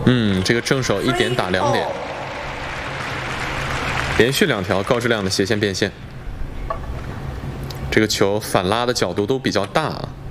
这个正手1点打2点，连续2条高质量的斜线变现。这个球反拉的角度都比较大啊。